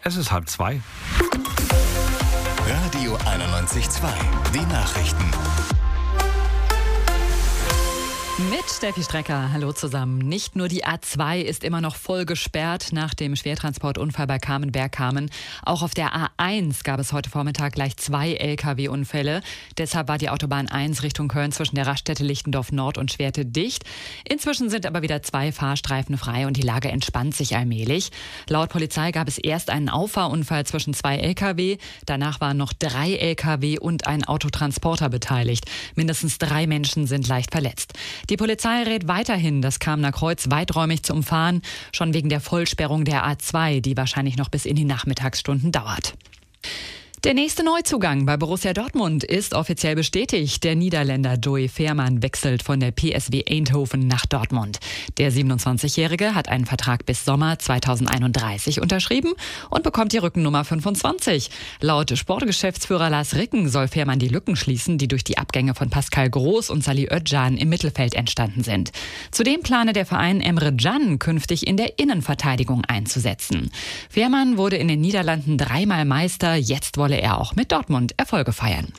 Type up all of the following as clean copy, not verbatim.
Es ist 1:30. Radio 91.2, die Nachrichten. Mit Steffi Strecker, hallo zusammen. Nicht nur die A2 ist immer noch voll gesperrt nach dem Schwertransportunfall bei Kamenberg-Kamen. Auch auf der A1 gab es heute Vormittag gleich 2 Lkw-Unfälle. Deshalb war die Autobahn 1 Richtung Köln zwischen der Raststätte Lichtendorf Nord und Schwerte dicht. Inzwischen sind aber wieder 2 Fahrstreifen frei und die Lage entspannt sich allmählich. Laut Polizei gab es erst einen Auffahrunfall zwischen 2 Lkw. Danach waren noch 3 Lkw und ein Autotransporter beteiligt. Mindestens 3 Menschen sind leicht verletzt. Die Polizei rät weiterhin, das Kamener Kreuz weiträumig zu umfahren, schon wegen der Vollsperrung der A2, die wahrscheinlich noch bis in die Nachmittagsstunden dauert. Der nächste Neuzugang bei Borussia Dortmund ist offiziell bestätigt. Der Niederländer Joey Veerman wechselt von der PSV Eindhoven nach Dortmund. Der 27-Jährige hat einen Vertrag bis Sommer 2031 unterschrieben und bekommt die Rückennummer 25. Laut Sportgeschäftsführer Lars Ricken soll Veerman die Lücken schließen, die durch die Abgänge von Pascal Groß und Salih Özcan im Mittelfeld entstanden sind. Zudem plane der Verein Emre Can künftig in der Innenverteidigung einzusetzen. Veerman wurde in den Niederlanden 3-mal Meister, jetzt wolle er auch mit Dortmund Erfolge feiern.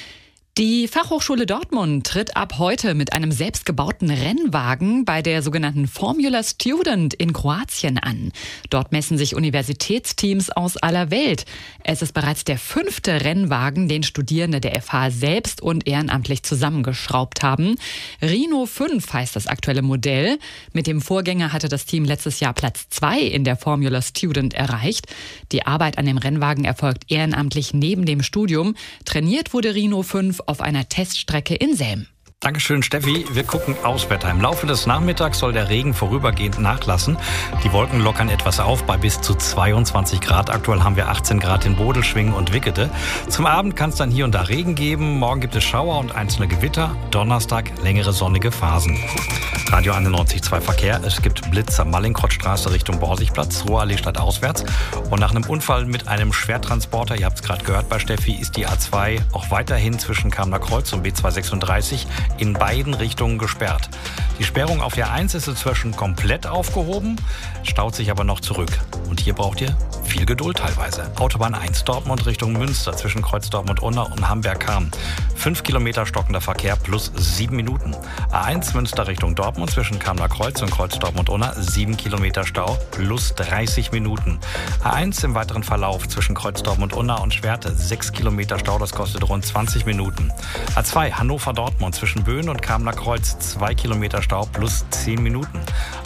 Die Fachhochschule Dortmund tritt ab heute mit einem selbstgebauten Rennwagen bei der sogenannten Formula Student in Kroatien an. Dort messen sich Universitätsteams aus aller Welt. Es ist bereits der 5. Rennwagen, den Studierende der FH selbst und ehrenamtlich zusammengeschraubt haben. Rhino 5 heißt das aktuelle Modell. Mit dem Vorgänger hatte das Team letztes Jahr Platz 2 in der Formula Student erreicht. Die Arbeit an dem Rennwagen erfolgt ehrenamtlich neben dem Studium. Trainiert wurde Rhino 5 auf einer Teststrecke in Selm. Dankeschön, Steffi. Wir gucken aufs Wetter. Im Laufe des Nachmittags soll der Regen vorübergehend nachlassen. Die Wolken lockern etwas auf bei bis zu 22 Grad. Aktuell haben wir 18 Grad in Bodelschwingen und Wickede. Zum Abend kann es dann hier und da Regen geben. Morgen gibt es Schauer und einzelne Gewitter. Donnerstag längere sonnige Phasen. Radio 91.2 Verkehr. Es gibt Blitz am Mallinckrodtstraße Richtung Borsigplatz, Ruhrallee stadtauswärts. Und nach einem Unfall mit einem Schwertransporter, ihr habt es gerade gehört bei Steffi, ist die A2 auch weiterhin zwischen Kamener Kreuz und B236 in beiden Richtungen gesperrt. Die Sperrung auf der 1 ist inzwischen komplett aufgehoben, staut sich aber noch zurück. Und hier braucht ihr viel Geduld teilweise. Autobahn 1 Dortmund Richtung Münster zwischen Kreuz Dortmund-Unna und Hamberg-Kamen. 5 Kilometer stockender Verkehr plus 7 Minuten. A1 Münster Richtung Dortmund zwischen Kamener Kreuz und Kreuz Dortmund-Unna 7 Kilometer Stau plus 30 Minuten. A1 im weiteren Verlauf zwischen Kreuz Dortmund-Unna und Schwerte 6 Kilometer Stau, das kostet rund 20 Minuten. A2 Hannover-Dortmund zwischen Böen und Kamener Kreuz 2 Kilometer Stau plus 10 Minuten.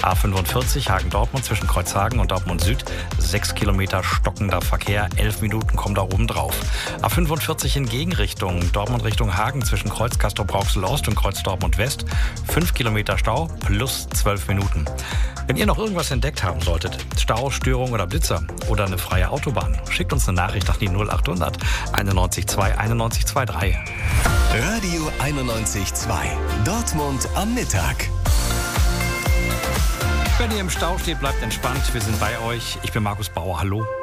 A45 Hagen-Dortmund zwischen Kreuzhagen und Dortmund Süd 6 Kilometer stockender Verkehr, 11 Minuten kommen da oben drauf. A45 in Gegenrichtung, Dortmund Richtung Hagen zwischen Kreuz Castrop-Rauxel Ost und Kreuz Dortmund West 5 Kilometer Stau plus 12 Minuten. Wenn ihr noch irgendwas entdeckt haben solltet, Stau, Störung oder Blitzer oder eine freie Autobahn, schickt uns eine Nachricht nach die 0800 91 2 91 23. Radio 91.2, Dortmund am Mittag. Wenn ihr im Stau steht, bleibt entspannt. Wir sind bei euch. Ich bin Markus Bauer. Hallo.